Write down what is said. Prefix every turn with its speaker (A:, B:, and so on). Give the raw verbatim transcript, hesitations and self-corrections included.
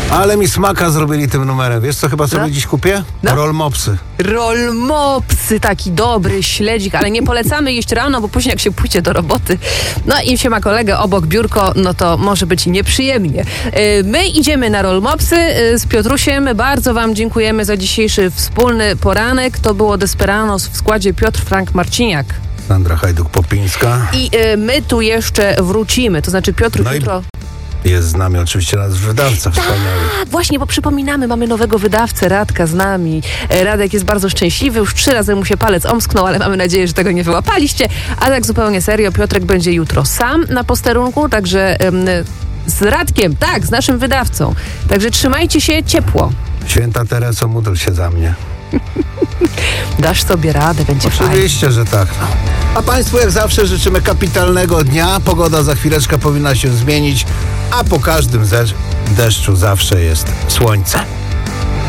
A: Ale mi smaka zrobili tym numerem. Wiesz co chyba sobie
B: No.
A: dziś kupię?
B: No.
A: Rollmopsy.
B: Rollmopsy, taki dobry śledzik, ale nie polecamy jeść rano, bo później jak się pójdzie do roboty, no i się ma kolegę obok biurko, no to może być nieprzyjemnie. Yy, My idziemy na rollmopsy yy, z Piotrusiem. Bardzo wam dziękujemy za dzisiejszy wspólny poranek. To było Desperanos w składzie Piotr Frank Marciniak.
A: Sandra Hajduk-Popińska.
B: I yy, my tu jeszcze wrócimy, to znaczy Piotr
A: No i-
B: jutro...
A: Jest z nami oczywiście nasz wydawca wspaniały.
B: Tak, właśnie, bo przypominamy, mamy nowego wydawcę, Radka z nami. E, Radek jest bardzo szczęśliwy, już trzy razy mu się palec omsknął, ale mamy nadzieję, że tego nie wyłapaliście. A tak zupełnie serio, Piotrek będzie jutro sam na posterunku, także em, z Radkiem, tak, z naszym wydawcą. Także trzymajcie się ciepło.
A: Święta Tereso, módl się za mnie.
B: Dasz sobie radę, będzie fajnie.
A: Oczywiście, że tak. No. A Państwu jak zawsze życzymy kapitalnego dnia. Pogoda za chwileczkę powinna się zmienić, a po każdym ze- deszczu zawsze jest słońce.